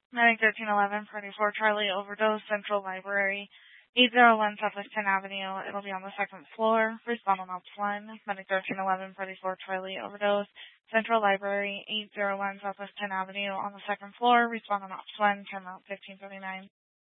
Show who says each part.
Speaker 1: Medic 1311, Party 4 Charlie, overdose, Central Library, 801 Southwest 10 Avenue. It'll be on the second floor. Respond on Ops 1. Medic 1311, Party 4 Charlie, overdose, Central Library, 801 Southwest 10 Avenue on the second floor. Respond on Ops 1, turn out 1539.